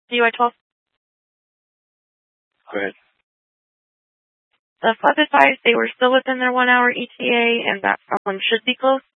DY12. Go ahead. The FUB advised they were still within their 1 hour ETA and that someone should be close.